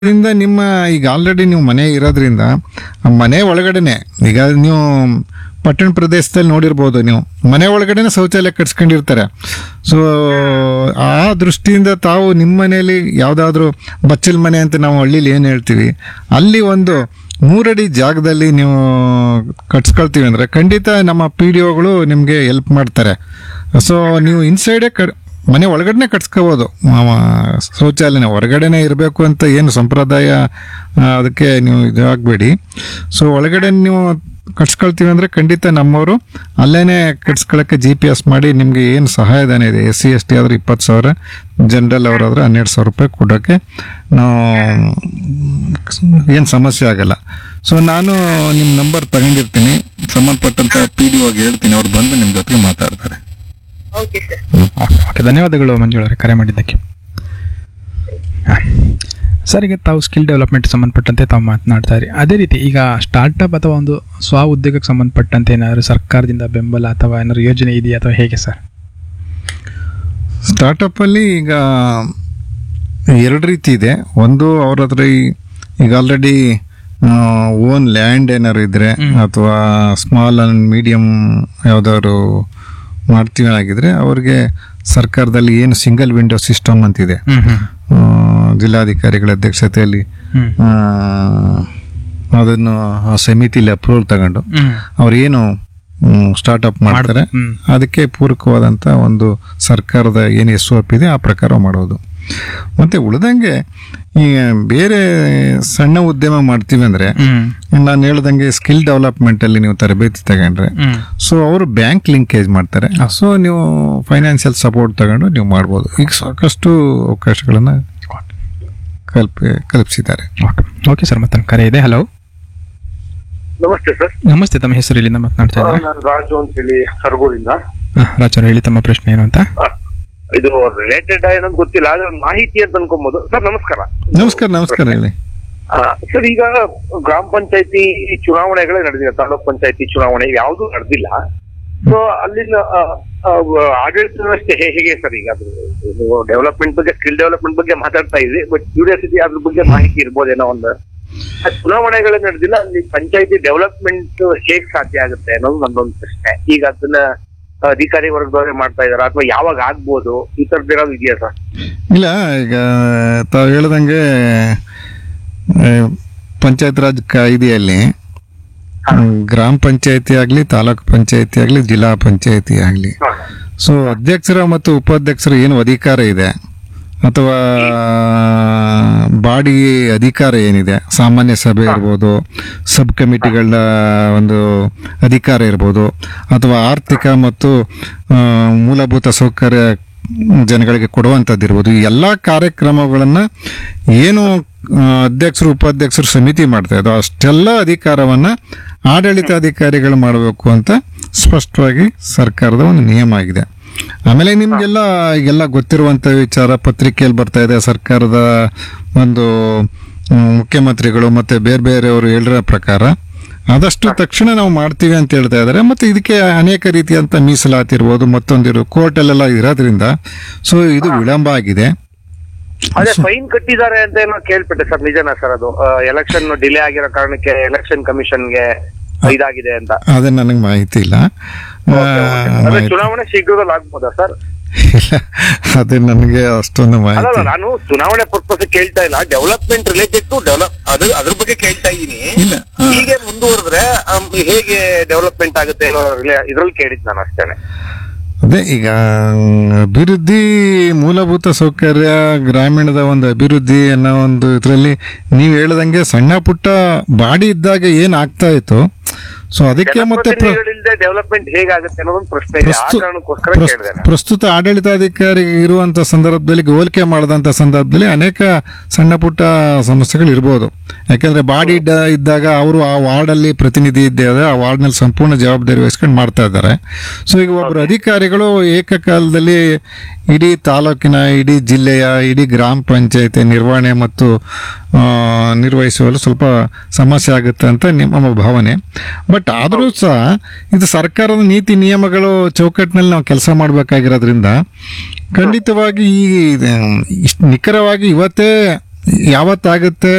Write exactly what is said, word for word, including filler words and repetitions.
ಇದರಿಂದ ನಿಮ್ಮ ಈಗ ಆಲ್ರೆಡಿ ನೀವು ಮನೆ ಇರೋದ್ರಿಂದ ಆ ಮನೆ ಒಳಗಡೆನೆ ಈಗ ನೀವು ಪಟ್ಟಣ ಪ್ರದೇಶದಲ್ಲಿ ನೋಡಿರ್ಬೋದು, ನೀವು ಮನೆ ಒಳಗಡೆನೆ ಶೌಚಾಲಯ ಕಟ್ಸ್ಕೊಂಡಿರ್ತಾರೆ. ಸೊ ಆ ದೃಷ್ಟಿಯಿಂದ ತಾವು ನಿಮ್ಮ ಮನೆಯಲ್ಲಿ ಯಾವುದಾದ್ರೂ ಬಚ್ಚಲ್ ಮನೆ ಅಂತ ನಾವು ಹಳ್ಳಿಲಿ ಏನು ಹೇಳ್ತೀವಿ, ಅಲ್ಲಿ ಒಂದು ಮೂರಡಿ ಜಾಗದಲ್ಲಿ ನೀವು ಕಟ್ಸ್ಕೊಳ್ತೀವಿ ಅಂದರೆ ಖಂಡಿತ ನಮ್ಮ ಪಿ ಡಿ ಒಗಳು ನಿಮಗೆ ಹೆಲ್ಪ್ ಮಾಡ್ತಾರೆ. ಸೊ ನೀವು ಇನ್ಸೈಡೇ ಕ ಮನೆ ಒಳಗಡೆನೆ ಕಟ್ಸ್ಕೋಬೋದು. ಶೌಚಾಲಯನ ಹೊರಗಡೆನೆ ಇರಬೇಕು ಅಂತ ಏನು ಸಂಪ್ರದಾಯ ಆ, ಅದಕ್ಕೆ ನೀವು ಇದಾಗಬೇಡಿ. ಸೊ ಒಳಗಡೆ ನೀವು ಕಟ್ಸ್ಕೊಳ್ತೀವಿ ಅಂದರೆ ಖಂಡಿತ ನಮ್ಮವರು ಅಲ್ಲೇನೆ ಕಟ್ಸ್ಕೊಳ್ಳೋಕ್ಕೆ ಜಿ ಪಿ ಎಸ್ ಮಾಡಿ ನಿಮಗೆ ಏನು ಸಹಾಯಧನ ಇದೆ, ಎಸ್ ಸಿ ಎಸ್ ಟಿ ಆದ್ರೆ ಇಪ್ಪತ್ತು ಸಾವಿರ, ಜನರಲ್ ಅವರಾದ್ರೆ ಹನ್ನೆರಡು ಸಾವಿರ ರೂಪಾಯಿ ಕೊಡೋಕ್ಕೆ ನಾವು ಏನು ಸಮಸ್ಯೆ ಆಗಲ್ಲ. ಸೊ ನಾನು ನಿಮ್ಮ ನಂಬರ್ ತಗೊಂಡಿರ್ತೀನಿ, ಸಂಬಂಧಪಟ್ಟಂತ ಪಿ ಡಿ ಹೋಗಿ ಹೇಳ್ತೀನಿ, ಅವ್ರು ಬಂದು ನಿಮ್ಮ ಜೊತೆಗೆ ಮಾತಾಡ್ತಾರೆ. Okay sir. ಓಕೆ, ಧನ್ಯವಾದಗಳು ಮಂಜುಳ ಅವರೇ ಕರೆ ಮಾಡಿದ್ದಕ್ಕೆ. ಹಾಂ ಸರ್, ಈಗ ತಾವು ಸ್ಕಿಲ್ ಡೆವಲಪ್ಮೆಂಟ್ ಸಂಬಂಧಪಟ್ಟಂತೆ ತಾವು ಮಾತನಾಡ್ತಾ ಇರಿ. ಅದೇ ರೀತಿ ಈಗ ಸ್ಟಾರ್ಟಪ್ ಅಥವಾ ಒಂದು ಸ್ವ ಉದ್ಯೋಗಕ್ಕೆ ಸಂಬಂಧಪಟ್ಟಂತೆ ಏನಾದರೂ ಸರ್ಕಾರದಿಂದ ಬೆಂಬಲ ಅಥವಾ ಏನಾದ್ರು ಯೋಜನೆ ಇದೆಯಾ ಅಥವಾ ಹೇಗೆ ಸರ್? ಸ್ಟಾರ್ಟಪ್ಪಲ್ಲಿ ಈಗ ಎರಡು ರೀತಿ ಇದೆ. ಒಂದು ಅವ್ರ ಹತ್ರ ಈ- ಈಗ ಆಲ್ರೆಡಿ ಓನ್ ಲ್ಯಾಂಡ್ ಏನಾದ್ರು ಇದ್ರೆ ಅಥವಾ ಸ್ಮಾಲ್ ಅಂಡ್ ಮೀಡಿಯಂ ಯಾವ್ದಾದ್ರು ಮಾಡ್ತೀವಿ ಆಗಿದ್ರೆ ಅವ್ರಿಗೆ ಸರ್ಕಾರದಲ್ಲಿ ಏನು ಸಿಂಗಲ್ ವಿಂಡೋ ಸಿಸ್ಟಮ್ ಅಂತಿದೆ, ಆ, ಜಿಲ್ಲಾಧಿಕಾರಿಗಳ ಅಧ್ಯಕ್ಷತೆಯಲ್ಲಿ ಆ, ಅದನ್ನು ಆ ಸಮಿತಿಲಿ ಅಪ್ರೂವಲ್ ತಗೊಂಡು ಅವ್ರು ಏನು ಸ್ಟಾರ್ಟ್ಅಪ್ ಮಾಡ್ತಾರೆ ಅದಕ್ಕೆ ಪೂರಕವಾದಂಥ ಒಂದು ಸರ್ಕಾರದ ಏನು ಎಸ್ ಒ ಪಿ ಇದೆ ಆ ಪ್ರಕಾರ ಮಾಡೋದು. ಮತ್ತೆ ಉಳಿದಂಗೆ ಈ ಬೇರೆ ಸಣ್ಣ ಉದ್ಯಮ ಮಾಡ್ತೀವಿ ಅಂದ್ರೆ ನಾನು ಹೇಳ್ದಂಗೆ ಸ್ಕಿಲ್ ಡೆವಲಪ್ಮೆಂಟ್ ಅಲ್ಲಿ ನೀವು ತರಬೇತಿ ತಗೊಂಡ್ರೆ ಸೊ ಅವರು ಬ್ಯಾಂಕ್ ಲಿಂಕೇಜ್ ಮಾಡ್ತಾರೆ. ಸೊ ನೀವು ಫೈನಾನ್ಷಿಯಲ್ ಸಪೋರ್ಟ್ ತಗೊಂಡು ನೀವು ಮಾಡ್ಬೋದು. ಈಗ ಸಾಕಷ್ಟು ಅವಕಾಶಗಳನ್ನ ಕಲ್ಪಿ ಕಲ್ಪಿಸಿದ್ದಾರೆ. ಓಕೆ ಸರ್, ಮತ್ತೆ ಕರೆ ಇದೆ. ಹಲೋ, ನಮಸ್ತೆ ಸರ್. ನಮಸ್ತೆ, ತಮ್ಮ ಹೆಸರು ಇಲ್ಲಿಂದ ಮಾತನಾಡ್ತಾ ಇದ್ದಾರೆ? ನಾನು ರಾಜು ಅಂತ ಹೇಳಿ ಸರಗೂರಿಂದ. ರಾಜರು ಹೇಳಿ ತಮ್ಮ ಪ್ರಶ್ನೆ ಏನು ಅಂತ. ಆ, ಇದು ರಿಲೇಟೆಡ್ ಏನಂತ ಗೊತ್ತಿಲ್ಲ, ಆದ್ರೆ ಒಂದು ಮಾಹಿತಿ ಅಂತ ಅನ್ಕೊಬಹುದು. ಸರ್ ನಮಸ್ಕಾರ. ನಮಸ್ಕಾರ. ನಮಸ್ಕಾರ ಹೇಳಿ. ಆ, ಸರ್ ಈಗ ಗ್ರಾಮ ಪಂಚಾಯತಿ ಚುನಾವಣೆಗಳೇ ನಡೆದಿದೆ, ತಾಲೂಕ್ ಪಂಚಾಯತಿ ಚುನಾವಣೆ ಯಾವುದು ನಡೆದಿಲ್ಲ. ಸೊ ಅಲ್ಲಿನ ಆ, ಆ, ಆಡಳಿತ ವ್ಯವಸ್ಥೆ ಹೇ- ಹೇಗೆ ಸರ್? ಈಗ ಅದು ನೀವು ಡೆವಲಪ್ಮೆಂಟ್ ಬಗ್ಗೆ, ಸ್ಕಿಲ್ ಡೆವಲಪ್ಮೆಂಟ್ ಬಗ್ಗೆ ಮಾತಾಡ್ತಾ ಇದ್ರಿ, ಬಟ್ ಕ್ಯೂರಿಯಾಸಿಟಿ ಅದ್ರ ಬಗ್ಗೆ ಮಾಹಿತಿ ಇರ್ಬೋದೇನೋ ಒಂದು. ಆ ಚುನಾವಣೆಗಳೇ ನಡೆದಿಲ್ಲ, ಅಲ್ಲಿ ಪಂಚಾಯತಿ ಡೆವಲಪ್ಮೆಂಟ್ ಹೇಗ್ ಸಾಧ್ಯ ಆಗುತ್ತೆ ಅನ್ನೋದು ನಂದೊಂದು ಪ್ರಶ್ನೆ. ಈಗ ಅದನ್ನ ಅಧಿಕಾರಿ ವರ್ಗದವರೇ ಮಾಡ್ತಾ ಇದಾರ ಅಥವಾ ಯಾವಾಗ ಆಗ್ಬೋದು, ಈ ತರದ್ದು ಏನಾದ್ರು ಇದೆಯಾ ಸರ್? ಇಲ್ಲ, ಈಗ ತಾವು ಹೇಳ್ದಂಗೆ ಪಂಚಾಯತ್ ರಾಜ್ ಕಾಯ್ದೆಯಲ್ಲಿ ಗ್ರಾಮ ಪಂಚಾಯತಿ ಆಗಲಿ, ತಾಲೂಕು ಪಂಚಾಯತಿ ಆಗಲಿ, ಜಿಲ್ಲಾ ಪಂಚಾಯತಿ ಆಗಲಿ, ಸೊ ಅಧ್ಯಕ್ಷರ ಮತ್ತು ಉಪಾಧ್ಯಕ್ಷರ ಏನು ಅಧಿಕಾರ ಇದೆ ಅಥವಾ ಬಾಡಿ ಅಧಿಕಾರ ಏನಿದೆ, ಸಾಮಾನ್ಯ ಸಭೆ ಇರ್ಬೋದು, ಸಬ್ ಕಮಿಟಿಗಳ ಒಂದು ಅಧಿಕಾರ ಇರ್ಬೋದು, ಅಥವಾ ಆರ್ಥಿಕ ಮತ್ತು ಆ, ಮೂಲಭೂತ ಸೌಕರ್ಯ ಜನಗಳಿಗೆ ಕೊಡುವಂಥದ್ದು ಇರ್ಬೋದು, ಈ ಎಲ್ಲ ಕಾರ್ಯಕ್ರಮಗಳನ್ನು ಏನು ಆ, ಅಧ್ಯಕ್ಷರು ಉಪಾಧ್ಯಕ್ಷರು ಸಮಿತಿ ಮಾಡ್ತಾ ಇದ್ದೋ ಅಷ್ಟೆಲ್ಲ ಅಧಿಕಾರವನ್ನು ಆಡಳಿತಾಧಿಕಾರಿಗಳು ಮಾಡಬೇಕು ಅಂತ ಸ್ಪಷ್ಟವಾಗಿ ಸರ್ಕಾರದ ಒಂದು ನಿಯಮ ಆಗಿದೆ. ಆಮೇಲೆ ನಿಮ್ಗೆಲ್ಲ ಈಗೆಲ್ಲ ಗೊತ್ತಿರುವಂತ ವಿಚಾರ ಪತ್ರಿಕೆಯಲ್ಲಿ ಬರ್ತಾ ಇದೆ, ಸರ್ಕಾರದ ಒಂದು ಮ್, ಮುಖ್ಯಮಂತ್ರಿಗಳು ಮತ್ತೆ ಬೇರೆ ಬೇರೆಯವರು ಹೇಳಿರೋ ಪ್ರಕಾರ ಆದಷ್ಟು ತಕ್ಷಣ ನಾವು ಮಾಡ್ತೀವಿ ಅಂತ ಹೇಳ್ತಾ ಇದ್ದಾರೆ. ಮತ್ತೆ ಇದಕ್ಕೆ ಅನೇಕ ರೀತಿಯಂತ ಮೀಸಲಾತಿ ಇರ್ಬೋದು, ಮತ್ತೊಂದಿರು ಕೋರ್ಟಲ್ಲೆಲ್ಲ ಇರೋದ್ರಿಂದ ಸೊ ಇದು ವಿಳಂಬ ಆಗಿದೆ. ಅದೇ ಫೈನ್ ಕಟ್ಟಿದ್ದಾರೆ ಅಂತ ಏನೋ ಕೇಳ್ಪಟ್ಟೆ ಸರ್, ನಿಜನಾ ಸರ್? ಅದು ಎಲೆಕ್ಷನ್ ಡಿಲೇ ಆಗಿರೋ ಕಾರಣಕ್ಕೆ ಎಲೆಕ್ಷನ್ ಕಮಿಷನ್ಗೆ ಇದಾಗಿದೆ ಅಂತ. ಅದೇ ನನಗೆ ಮಾಹಿತಿ ಇಲ್ಲ. ಆ, ಅದೇ ಮಾಹಿತಿ- ಚುನಾವಣೆ ಶೀಘ್ರದಲ್ಲಿ ಆಗ್ಬೋದಾ ಸರ್? ಇಲ್ಲ, ಅದೇ ನನಗೆ ಅಷ್ಟೊಂದು ಅಲ್ಲ ಮಾಹಿತಿ ನಾನು ಚುನಾವಣೆ ಪರ್ಪಸ್ ಕೇಳ್ತಾ ಇಲ್ಲ, ಡೆವಲಪ್ಮೆಂಟ್ ರಿಲೇಟೆಡ್ ಟು ಡೆವಲಪ್ ಅದ್ರ ಅದ್ರ ಬಗ್ಗೆ ಕೇಳ್ತಾ ಇದ್ದೀನಿ. ಇಲ್ಲ. ಆ. ಹೀಗೆ ಮುಂದುವರೆದ್ರೆ ಆಮ್, ಹೇಗೆ ಡೆವಲಪ್ಮೆಂಟ್ ಆಗುತ್ತೆ ಅನ್ನೋ ಇದ್ರಲ್ಲಿ ಕೇಳಿದ್ ನಾನು ಅಷ್ಟೇನೆ. ಅದೇ ಈಗ ಅಭಿವೃದ್ಧಿ, ಮೂಲಭೂತ ಸೌಕರ್ಯ, ಗ್ರಾಮೀಣದ ಒಂದು ಅಭಿವೃದ್ಧಿ ಅನ್ನೋ ಒಂದು ಇದರಲ್ಲಿ ನೀವು ಹೇಳ್ದಂಗೆ ಸಣ್ಣ ಪುಟ್ಟ ಬಾಡಿ ಇದ್ದಾಗ ಏನ್ ಆಗ್ತಾ ಇತ್ತು, ಸೊ ಅದಕ್ಕೆ ಮತ್ತೆ ಪ್ರ- ಜನಪ್ರತಿನಿಧಿಗಳಿಲ್ದೆ ಡೆವಲಪ್ಮೆಂಟ್ ಹೇಗಾಗುತ್ತೆ ಅನ್ನೋದೊಂದು ಪ್ರಶ್ನೆ ಇದೆ. ಆ ಪ್ರಸ್ತು- ಕಾರಣಕ್ಕೋಸ್ಕರ ಪ್ರಸ್- ಕೇಳಿದೆ. ಪ್ರಸ್ತುತ ಆಡಳಿತಾಧಿಕಾರಿ ಇರುವಂತ ಸಂದರ್ಭದಲ್ಲಿ ಹೋಲಿಕೆ ಮಾಡದಂತ ಸಂದರ್ಭದಲ್ಲಿ ಅನೇಕ ಸಣ್ಣ ಪುಟ್ಟ ಸಮಸ್ಯೆಗಳು ಇರ್ಬೋದು. ಯಾಕಂದ್ರೆ ಬಾಡಿ ಇದ್ದ ಇದ್ದಾಗ ಅವರು ಆ ವಾರ್ಡಲ್ಲಿ ಪ್ರತಿನಿಧಿ ಇದ್ದಾಗ ಆ ವಾರ್ಡ್ನಲ್ಲಿ ಸಂಪೂರ್ಣ ಜವಾಬ್ದಾರಿ ವಹಿಸ್ಕೊಂಡು ಮಾಡ್ತಾ ಇದ್ದಾರೆ. ಸೊ ಈಗ ಒಬ್ಬರು ಅಧಿಕಾರಿಗಳು ಏಕಕಾಲದಲ್ಲಿ ಇಡೀ ತಾಲೂಕಿನ, ಇಡೀ ಜಿಲ್ಲೆಯ, ಇಡೀ ಗ್ರಾಮ ಪಂಚಾಯತಿ ನಿರ್ವಹಣೆ ಮತ್ತು ಆ, ನಿರ್ವಹಿಸುವಲ್ಲಿ ಸ್ವಲ್ಪ ಸಮಸ್ಯೆ ಆಗುತ್ತೆ ಅಂತ ನಿಮ್ಮ ಭಾವನೆ. ಬಟ್ ಆದರೂ ಸಹ ಇದು ಸರ್ಕಾರದ ನೀತಿ ನಿಯಮಗಳು ಚೌಕಟ್ಟಿನಲ್ಲಿ ನಾವು ಕೆಲಸ ಮಾಡಬೇಕಾಗಿರೋದ್ರಿಂದ ಖಂಡಿತವಾಗಿ ಈ ಇಷ್ಟು ನಿಖರವಾಗಿ ಇವತ್ತೇ ಯಾವತ್ತಾಗುತ್ತೆ